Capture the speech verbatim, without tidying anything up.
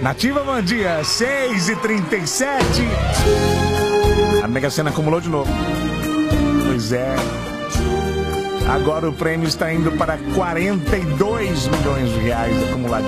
Nativa, bom dia, seis e trinta e sete. A Mega Sena acumulou de novo. Pois é. Agora o prêmio está indo para quarenta e dois milhões de reais acumulados.